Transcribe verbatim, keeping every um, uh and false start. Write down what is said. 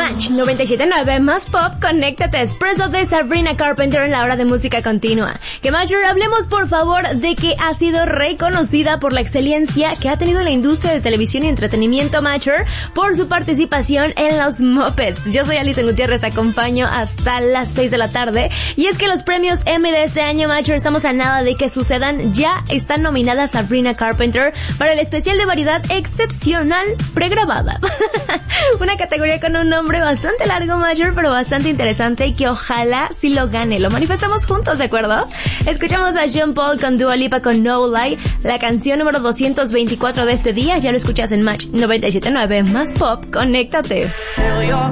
Match noventa y siete punto nueve más Pop, conéctate. Expreso de Sabrina Carpenter en la hora de música continua. Que Major, hablemos por favor de que ha sido reconocida por la excelencia que ha tenido la industria de televisión y entretenimiento Major por su participación en los Muppets. Yo soy Alison Gutiérrez, acompaño hasta las seis de la tarde. Y es que los premios Emmy de este año Major, estamos a nada de que sucedan. Ya están nominadas Sabrina Carpenter para el especial de variedad excepcional pregrabada. Una categoría con un nombre bastante largo Major, pero bastante interesante y que ojalá sí lo gane. Lo manifestamos juntos, ¿de acuerdo? Escuchamos a Sean Paul con Dua Lipa con No Lie, la canción número doscientos veinticuatro de este día. Ya lo escuchas en Match noventa y siete punto nueve más Pop, conéctate.